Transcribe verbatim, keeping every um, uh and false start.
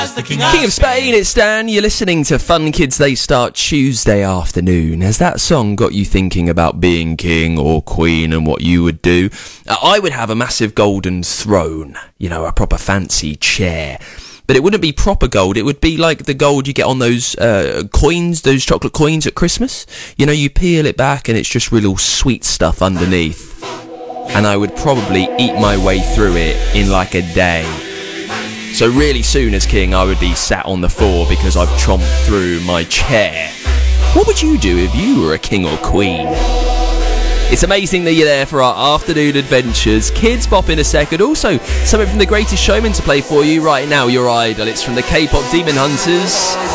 King of Spain, it's Dan. You're listening to Fun Kids They Start Tuesday afternoon. Has that song got you thinking about being king or queen and what you would do? Uh, I would have a massive golden throne, you know, a proper fancy chair. But it wouldn't be proper gold. It would be like the gold you get on those uh, coins, those chocolate coins at Christmas. You know, you peel it back and it's just real sweet stuff underneath. And I would probably eat my way through it in like a day. So really soon as king, I would be sat on the floor because I've chomped through my chair. What would you do if you were a king or queen? It's amazing that you're there for our afternoon adventures. Kids Bop in a second. Also, something from The Greatest Showman to play for you right now, your idol. It's from the K-pop Demon Hunters.